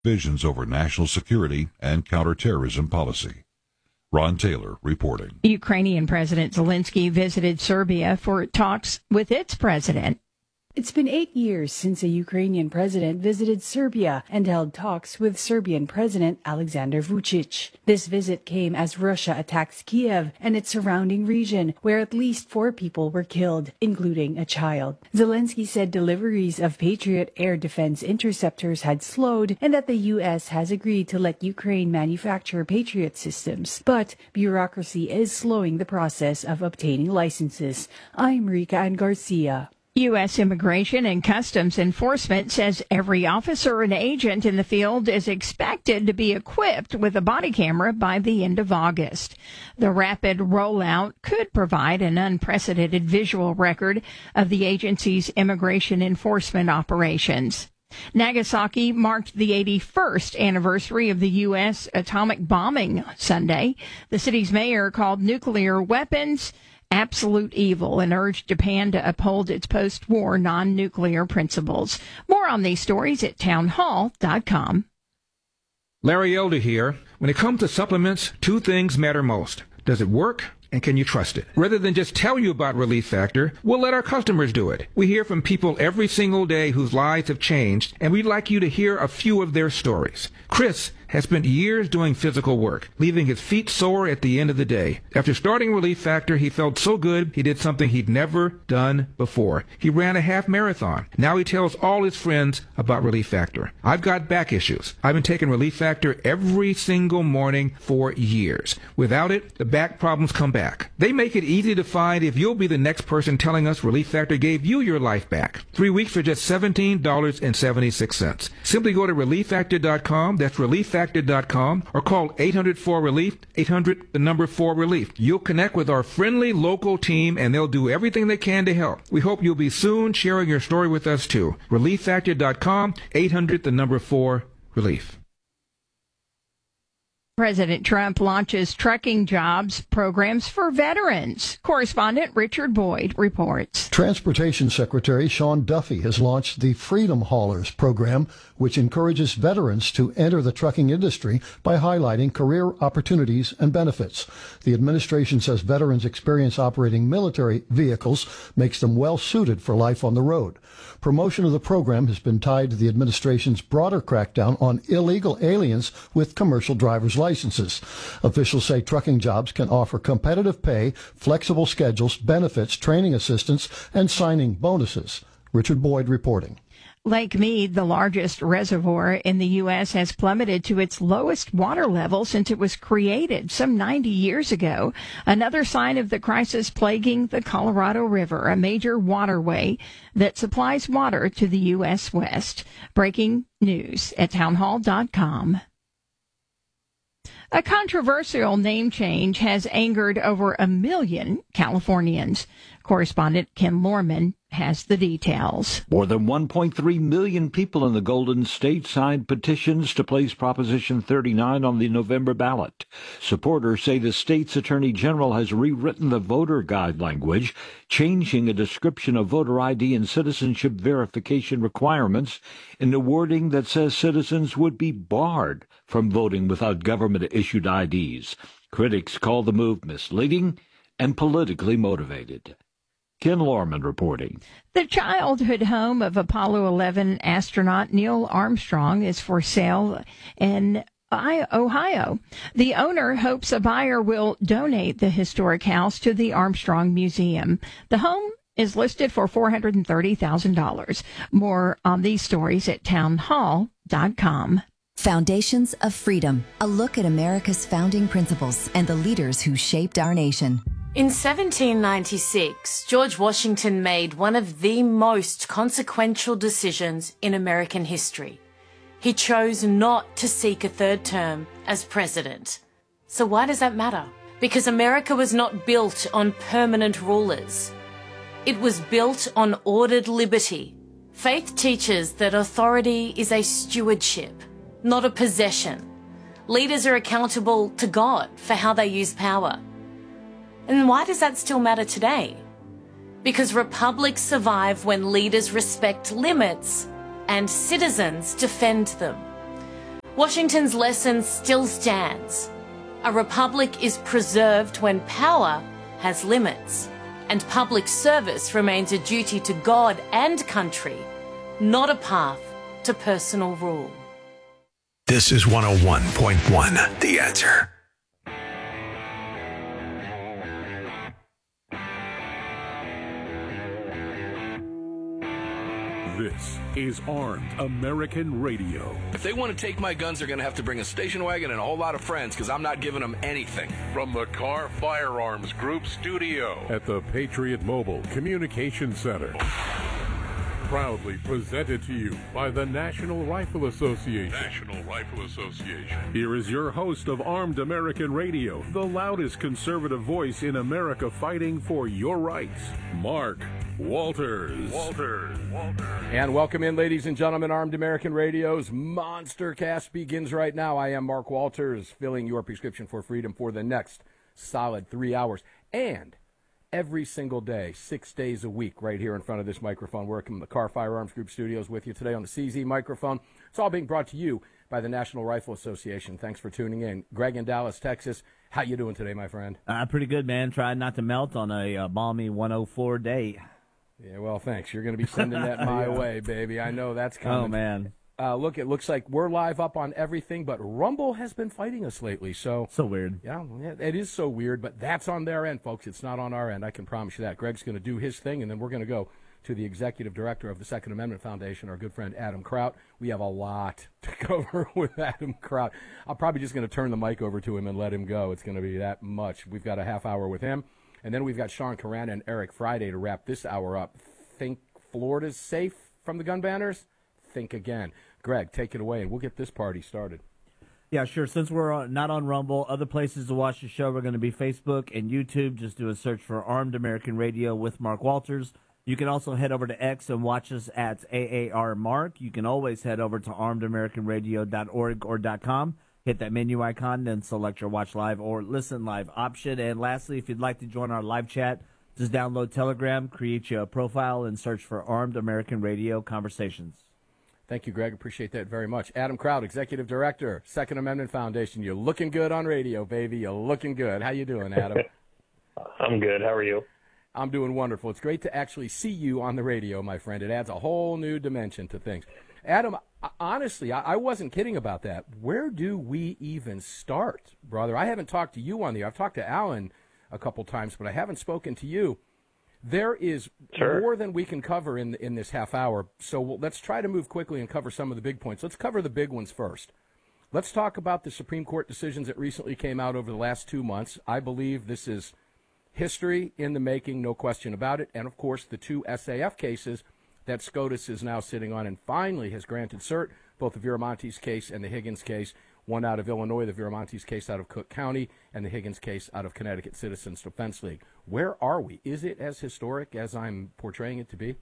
visions over national security and counterterrorism policy. Ron Taylor reporting. Ukrainian President Zelensky visited Serbia for talks with its president. It's been 8 years since a Ukrainian president visited Serbia and held talks with Serbian President Alexander Vučić. This visit came as Russia attacks Kiev and its surrounding region, where at least 4 people were killed, including a child. Zelensky said deliveries of Patriot air defense interceptors had slowed and that the U.S. has agreed to let Ukraine manufacture Patriot systems. But bureaucracy is slowing the process of obtaining licenses. I'm Rika Ann Garcia. U.S. Immigration and Customs Enforcement says every officer and agent in the field is expected to be equipped with a body camera by the end of August. The rapid rollout could provide an unprecedented visual record of the agency's immigration enforcement operations. Nagasaki marked the 81st anniversary of the U.S. atomic bombing Sunday. The city's mayor called nuclear weapons absolute evil and urged Japan to uphold its post-war non-nuclear principles. More on these stories at townhall.com. Larry Elder here. When it comes to supplements, 2 things matter most. Does it work? And can you trust it? Rather than just tell you about Relief Factor, we'll let our customers do it. We hear from people every single day whose lives have changed, and we'd like you to hear a few of their stories. Chris has spent years doing physical work, leaving his feet sore at the end of the day. After starting Relief Factor, he felt so good he did something he'd never done before. He ran a half marathon. Now he tells all his friends about Relief Factor. I've got back issues. I've been taking Relief Factor every single morning for years. Without it, the back problems come back. They make it easy to find if you'll be the next person telling us Relief Factor gave you your life back. 3 weeks for just $17.76. Simply go to ReliefFactor.com. That's ReliefFactor.com, or call 800-4RELIEF, 800-4RELIEF. You'll connect with our friendly local team, and they'll do everything they can to help. We hope you'll be soon sharing your story with us, too. ReliefFactor.com, 800-4RELIEF. President Trump launches trucking jobs programs for veterans. Correspondent Richard Boyd reports. Transportation Secretary Sean Duffy has launched the Freedom Haulers program, which encourages veterans to enter the trucking industry by highlighting career opportunities and benefits. The administration says veterans' experience operating military vehicles makes them well suited for life on the road. Promotion of the program has been tied to the administration's broader crackdown on illegal aliens with commercial driver's licenses. Officials say trucking jobs can offer competitive pay, flexible schedules, benefits, training assistance, and signing bonuses. Richard Boyd reporting. Lake Mead, the largest reservoir in the U.S., has plummeted to its lowest water level since it was created some 90 years ago. Another sign of the crisis plaguing the Colorado River, a major waterway that supplies water to the U.S. West. Breaking news at townhall.com. A controversial name change has angered over 1 million Californians. Correspondent Ken Lorman has the details. More than 1.3 million people in the Golden State signed petitions to place Proposition 39 on the November ballot. Supporters say the state's attorney general has rewritten the voter guide language, changing a description of voter ID and citizenship verification requirements in the wording that says citizens would be barred from voting without government-issued IDs. Critics call the move misleading and politically motivated. Ken Lorman reporting. The childhood home of Apollo 11 astronaut Neil Armstrong is for sale in Ohio. The owner hopes a buyer will donate the historic house to the Armstrong Museum. The home is listed for $430,000. More on these stories at townhall.com. Foundations of Freedom, a look at America's founding principles and the leaders who shaped our nation. In 1796, George Washington made one of the most consequential decisions in American history. He chose not to seek a third term as president. So why does that matter? Because America was not built on permanent rulers. It was built on ordered liberty. Faith teaches that authority is a stewardship, not a possession. Leaders are accountable to God for how they use power. And why does that still matter today? Because republics survive when leaders respect limits and citizens defend them. Washington's lesson still stands. A republic is preserved when power has limits, and public service remains a duty to God and country, not a path to personal rule. This is 101.1, The Answer. This is Armed American Radio. If they want to take my guns, they're going to have to bring a station wagon and a whole lot of friends, because I'm not giving them anything. From the Car Firearms Group studio at the Patriot Mobile Communication Center. Proudly presented to you by the National Rifle Association. National Rifle Association. Here is your host of Armed American Radio, the loudest conservative voice in America fighting for your rights, Mark Walters. And welcome in, ladies and gentlemen. Armed American Radio's Monster Cast begins right now. I am Mark Walters, filling your prescription for freedom for the next solid 3 hours. And every single day, 6 days a week, right here in front of this microphone, working the Car Firearms Group studios with you today on the CZ microphone. It's all being brought to you by the National Rifle Association. Thanks for tuning in. Greg in Dallas, Texas. How you doing today, my friend? Pretty good, man. Trying not to melt on a balmy 104 day. Yeah, well, thanks. You're going to be sending that my way, baby. I know that's coming. Oh, man. Look, it looks like we're live up on everything, but Rumble has been fighting us lately. So weird. Yeah, it is so weird, but that's on their end, folks. It's not on our end. I can promise you that. Greg's going to do his thing, and then we're going to go to the executive director of the Second Amendment Foundation, our good friend Adam Kraut. We have a lot to cover with Adam Kraut. I'm probably just going to turn the mic over to him and let him go. It's going to be that much. We've got a half hour with him. And then we've got Sean Carana and Eric Friday to wrap this hour up. Think Florida's safe from the gun banners? Think again. Greg, take it away, and we'll get this party started. Yeah, sure. Since we're not on Rumble, other places to watch the show, we're going to be Facebook and YouTube. Just do a search for Armed American Radio with Mark Walters. You can also head over to X and watch us at AAR Mark. You can always head over to armedamericanradio.org or .com. Hit that menu icon, then select your watch live or listen live option. And lastly, if you'd like to join our live chat, just download Telegram, create your profile, and search for Armed American Radio Conversations. Thank you, Greg. Appreciate that very much. Adam Kraut, Executive Director, Second Amendment Foundation. You're looking good on radio, baby. You're looking good. How you doing, Adam? I'm good. How are you? I'm doing wonderful. It's great to actually see you on the radio, my friend. It adds a whole new dimension to things. Adam, honestly, I wasn't kidding about that. Where do we even start, brother? I haven't talked to you on the air. I've talked to Alan a couple times, but I haven't spoken to you. There is more than we can cover in this half hour, so let's try to move quickly and cover some of the big points. Let's cover the big ones first. Let's talk about the Supreme Court decisions that recently came out over the last 2 months. I believe this is history in the making, no question about it, and, of course, the two SAF cases that SCOTUS is now sitting on and finally has granted cert, both the Viramontes case and the Higgins case, one out of Illinois, the Viramontes case out of Cook County, and the Higgins case out of Connecticut Citizens Defense League. Where are we? Is it as historic as I'm portraying it to be?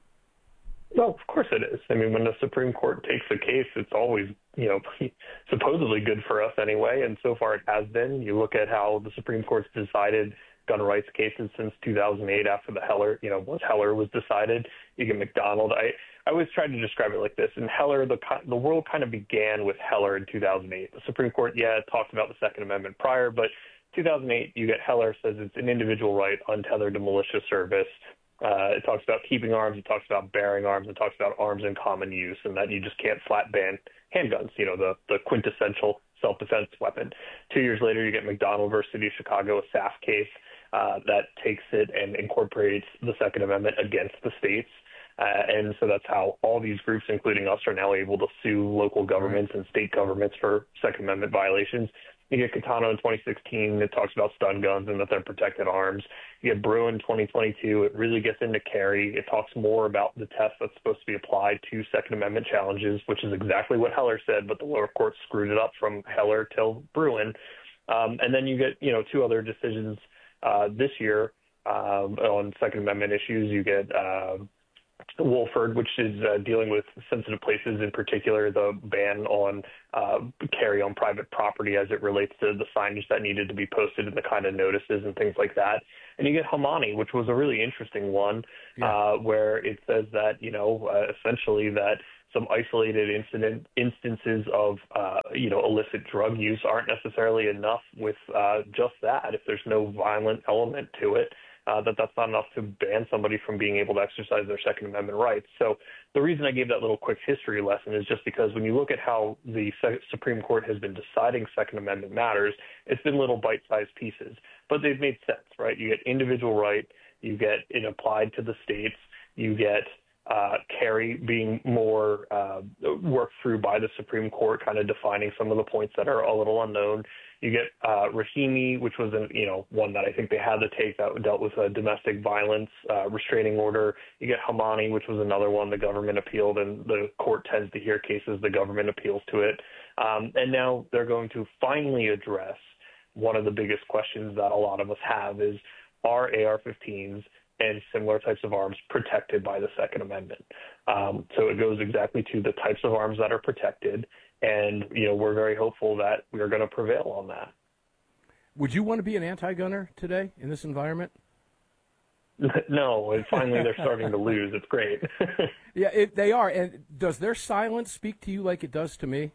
No, of course it is. I mean, when the Supreme Court takes a case, it's always, supposedly good for us anyway, and so far it has been. You look at how the Supreme Court's decided gun rights cases since 2008 after the Heller, once Heller was decided. You get McDonald. I always try to describe it like this. In Heller, the world kind of began with Heller in 2008. The Supreme Court, talked about the Second Amendment prior, but 2008, you get Heller says it's an individual right untethered to militia service. It talks about keeping arms. It talks about bearing arms. It talks about arms in common use, and that you just can't flat ban handguns, the quintessential self-defense weapon. 2 years later, you get McDonald versus City of Chicago, a SAF case that takes it and incorporates the Second Amendment against the states. And so that's how all these groups, including us, are now able to sue local governments and state governments for Second Amendment violations. You get Catano in 2016, it talks about stun guns and that they're protected arms. You get Bruen 2022, it really gets into Kerry. It talks more about the test that's supposed to be applied to Second Amendment challenges, which is exactly what Heller said, but the lower court screwed it up from Heller till Bruen. And then you get, two other decisions this year on Second Amendment issues. You get Wolford, which is dealing with sensitive places, in particular the ban on carry on private property as it relates to the signage that needed to be posted and the kind of notices and things like that. And you get Hamani, which was a really interesting one, where it says that, essentially that some isolated instances of, illicit drug use aren't necessarily enough with just that. If there's no violent element to it, that's not enough to ban somebody from being able to exercise their Second Amendment rights. So the reason I gave that little quick history lesson is just because when you look at how the Supreme Court has been deciding Second Amendment matters, it's been little bite-sized pieces, but they've made sense, right? You get individual right, you get it applied to the states, you get carry being more worked through by the Supreme Court, kind of defining some of the points that are a little unknown. You get Rahimi, which was one that I think they had to take that dealt with a domestic violence restraining order. You get Hamani, which was another one the government appealed, and the court tends to hear cases the government appeals to it. And now they're going to finally address one of the biggest questions that a lot of us have is, are AR-15s and similar types of arms protected by the Second Amendment? So it goes exactly to the types of arms that are protected, and we're very hopeful that we are going to prevail on that. Would you want to be an anti-gunner today in this environment? No, and finally they're starting to lose. It's great. Yeah, they are. And does their silence speak to you like it does to me?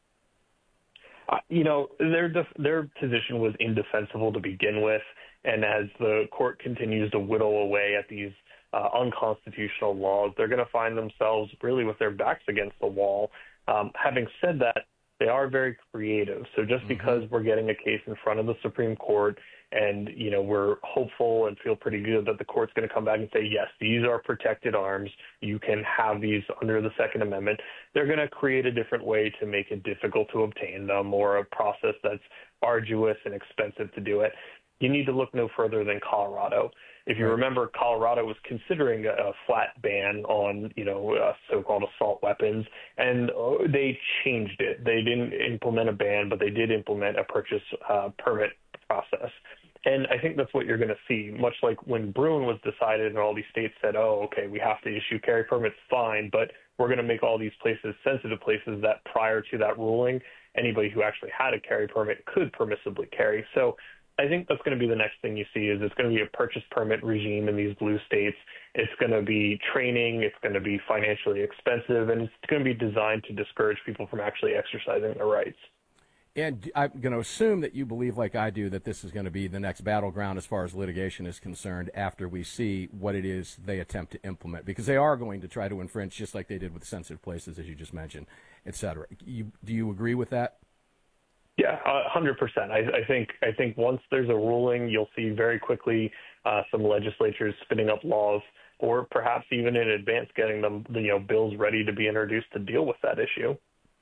Their position was indefensible to begin with, and as the court continues to whittle away at these unconstitutional laws, they're going to find themselves really with their backs against the wall. Having said that, they are very creative. So just because we're getting a case in front of the Supreme Court and, we're hopeful and feel pretty good that the court's going to come back and say, yes, these are protected arms, you can have these under the Second Amendment, they're going to create a different way to make it difficult to obtain them, or a process that's arduous and expensive to do it. You need to look no further than Colorado. If you remember, Colorado was considering a flat ban on, so-called assault weapons, and they changed it. They didn't implement a ban, but they did implement a purchase permit process. And I think that's what you're going to see, much like when Bruin was decided and all these states said, oh, okay, we have to issue carry permits, fine, but we're going to make all these places sensitive places that prior to that ruling, anybody who actually had a carry permit could permissibly carry. So I think that's going to be the next thing you see is it's going to be a purchase permit regime in these blue states. It's going to be training. It's going to be financially expensive, and it's going to be designed to discourage people from actually exercising their rights. And I'm going to assume that you believe, like I do, that this is going to be the next battleground as far as litigation is concerned after we see what it is they attempt to implement, because they are going to try to infringe just like they did with sensitive places, as you just mentioned, et cetera. Do you agree with that? Yeah, 100%. I think once there's a ruling, you'll see very quickly some legislatures spinning up laws, or perhaps even in advance getting them, bills ready to be introduced to deal with that issue.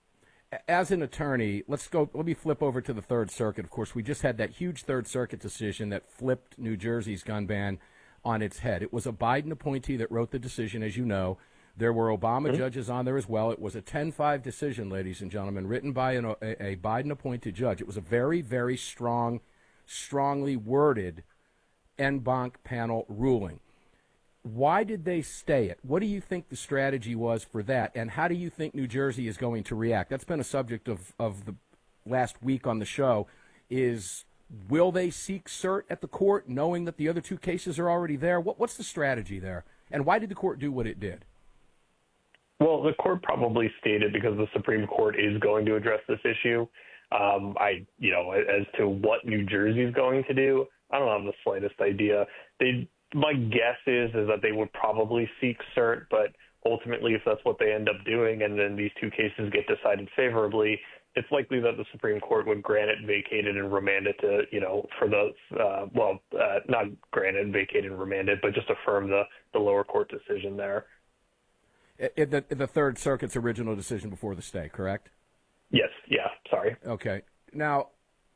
As an attorney, let me flip over to the Third Circuit. Of course, we just had that huge Third Circuit decision that flipped New Jersey's gun ban on its head. It was a Biden appointee that wrote the decision, as you know. There were Obama judges on there as well. It was a 10-5 decision, ladies and gentlemen, written by a Biden-appointed judge. It was a very, very strongly worded en banc panel ruling. Why did they stay it? What do you think the strategy was for that, and how do you think New Jersey is going to react? That's been a subject of the last week on the show, is will they seek cert at the court knowing that the other two cases are already there? What's the strategy there, and why did the court do what it did? Well, the court probably stated because the Supreme Court is going to address this issue. As to what New Jersey is going to do, I don't have the slightest idea. My guess is that they would probably seek cert, but ultimately, if that's what they end up doing, and then these two cases get decided favorably, it's likely that the Supreme Court would grant it, vacate it, and remand it to, not grant it, vacate and remand it, but just affirm the lower court decision there. The Third Circuit's original decision before the stay, correct? Yes. Yeah. Sorry. Okay. Now,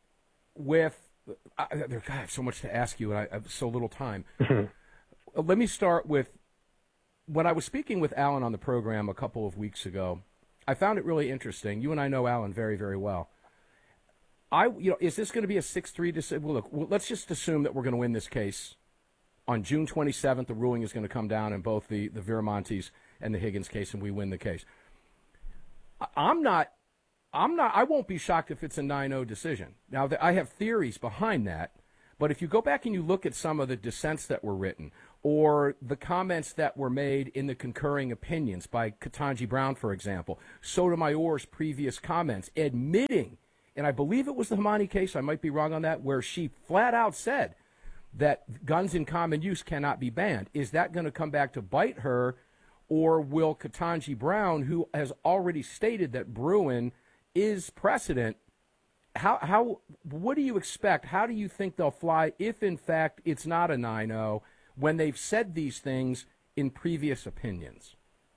I have so much to ask you, and I have so little time. Let me start with, when I was speaking with Alan on the program a couple of weeks ago, I found it really interesting. You and I know Alan very, very well. Is this going to be a 6-3 decision? Well, look, let's just assume that we're going to win this case. On June 27th, the ruling is going to come down in both the Viramontes and the Higgins case, and we win the case. I won't be shocked if it's a 9-0 decision. Now, I have theories behind that, but if you go back and you look at some of the dissents that were written, or the comments that were made in the concurring opinions by Ketanji Brown, for example, Sotomayor's previous comments admitting, and I believe it was the Hamani case, I might be wrong on that, where she flat out said that guns in common use cannot be banned. Is that going to come back to bite her, or will Ketanji Brown, who has already stated that Bruen is precedent, what do you expect? How do you think they'll fly if, in fact, it's not a 9-0 when they've said these things in previous opinions?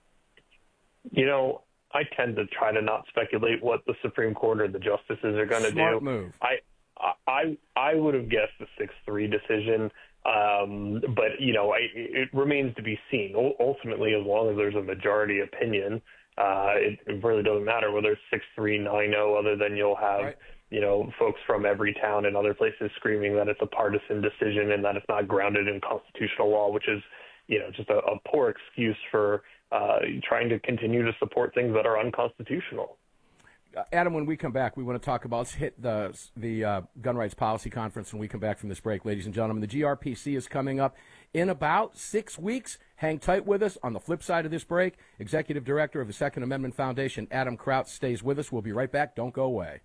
You know, I tend to try to not speculate what the Supreme Court or the justices are going to do. Smart move. I would have guessed the 6-3 decision, but, you know, it remains to be seen. Ultimately, as long as there's a majority opinion, it really doesn't matter whether it's 6-3, 9-0, other than you'll have, right, you know, folks from every town and other places screaming that it's a partisan decision and that it's not grounded in constitutional law, which is, you know, just a poor excuse for trying to continue to support things that are unconstitutional. Adam, when we come back, we want to talk about, let's hit the Gun Rights Policy Conference when we come back from this break, ladies and gentlemen. The GRPC is coming up in about 6 weeks. Hang tight with us. On the flip side of this break, Executive Director of the Second Amendment Foundation, Adam Kraut, stays with us. We'll be right back. Don't go away.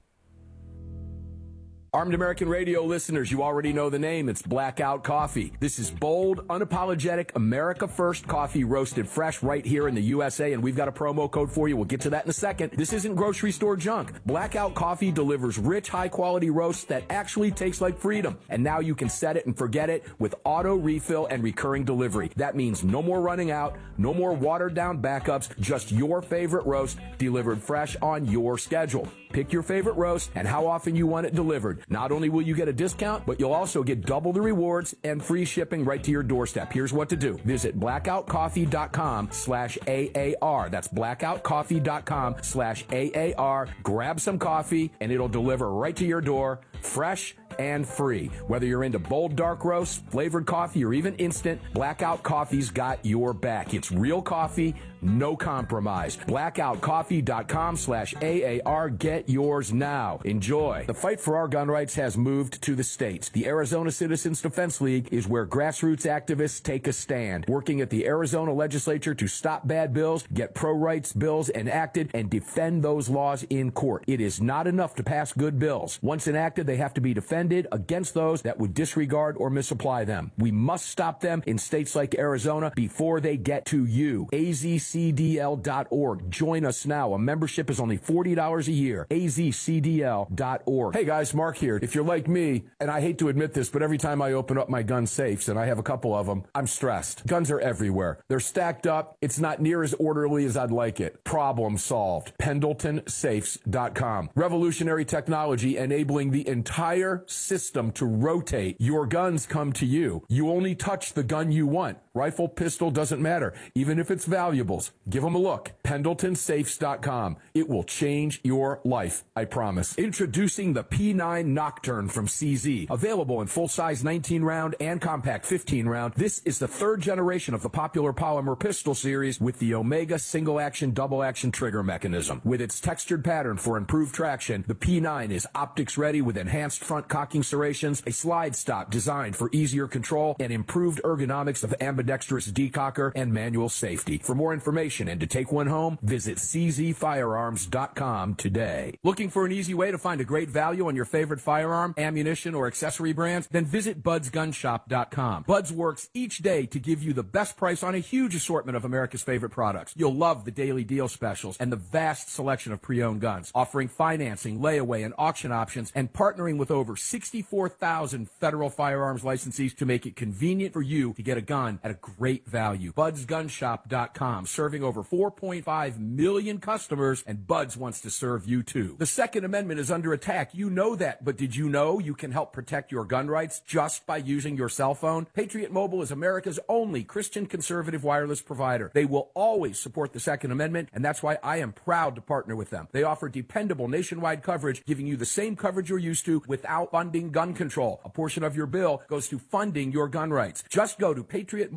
Armed American Radio listeners, you already know the name. It's Blackout Coffee. This is bold, unapologetic, America First coffee roasted fresh right here in the USA, and we've got a promo code for you. We'll get to that in a second. This isn't grocery store junk. Blackout Coffee delivers rich, high-quality roasts that actually taste like freedom. And now you can set it and forget it with auto refill and recurring delivery. That means no more running out, no more watered-down backups, just your favorite roast delivered fresh on your schedule. Pick your favorite roast and how often you want it delivered. Not only will you get a discount, but you'll also get double the rewards and free shipping right to your doorstep. Here's what to do. Visit blackoutcoffee.com/AAR. That's blackoutcoffee.com/AAR. Grab some coffee and it'll deliver right to your door, fresh and free. Whether you're into bold dark roast, flavored coffee, or even instant, Blackout Coffee's got your back. It's real coffee, no compromise. Blackoutcoffee.com/AAR. Get yours now. Enjoy. The fight for our gun rights has moved to the states. The Arizona Citizens Defense League is where grassroots activists take a stand, working at the Arizona legislature to stop bad bills, get pro-rights bills enacted, and defend those laws in court. It is not enough to pass good bills. Once enacted, they have to be defended against those that would disregard or misapply them. We must stop them in states like Arizona before they get to you. AZCDL.org. Join us now. A membership is only $40 a year. AZCDL.org. Hey guys, Mark here. If you're like me, and I hate to admit this, but every time I open up my gun safes, and I have a couple of them, I'm stressed. Guns are everywhere. They're stacked up. It's not near as orderly as I'd like it. Problem solved. PendletonSafes.com. Revolutionary technology enabling the entire system to rotate. Your guns come to you. You only touch the gun you want. Rifle, pistol, doesn't matter. Even if it's valuables. Give them a look. PendletonSafes.com. It will change your life, I promise. Introducing the P9 Nocturne from CZ. Available in full-size 19-round and compact 15-round. This is the third generation of the popular polymer pistol series with the Omega single-action, double-action trigger mechanism. With its textured pattern for improved traction, the P9 is optics-ready with enhanced front cocking serrations, a slide stop designed for easier control, and improved ergonomics of ambidextrous decocker and manual safety. For more information and to take one home, visit czfirearms.com today. Looking for an easy way to find a great value on your favorite firearm, ammunition, or accessory brands? Then visit budsgunshop.com. Buds works each day to give you the best price on a huge assortment of America's favorite products. You'll love the daily deal specials and the vast selection of pre-owned guns, offering financing, layaway, and auction options, and partnering with over 64,000 federal firearms licensees to make it convenient for you to get a gun at a great value. budsgunshop.com, serving over 4.5 million customers, and Buds wants to serve you too. The Second Amendment is under attack. You know that, but did you know you can help protect your gun rights just by using your cell phone? Patriot Mobile is America's only Christian conservative wireless provider. They will always support the Second Amendment, and that's why I am proud to partner with them. They offer dependable nationwide coverage, giving you the same coverage you're used to without funding gun control. A portion of your bill goes to funding your gun rights. Just go to patriotmobile.com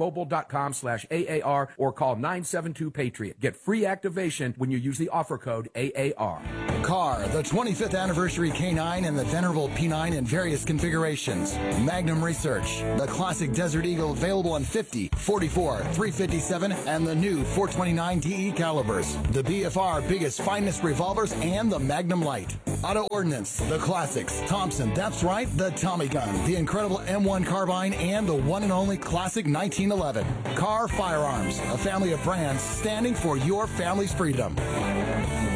patriotmobile.com/AAR or call 972-PATRIOT. Get free activation when you use the offer code AAR. Car, the 25th anniversary K9 and the venerable P9 in various configurations. Magnum Research, the classic Desert Eagle available in 50, 44, 357, and the new 429 DE calibers. The BFR biggest, finest revolvers and the Magnum Light. Auto Ordnance, the classics. Thompson, that's right, the Tommy gun, the incredible M1 carbine, and the one and only classic 1911. Car Firearms, a family of brands standing for your family's freedom.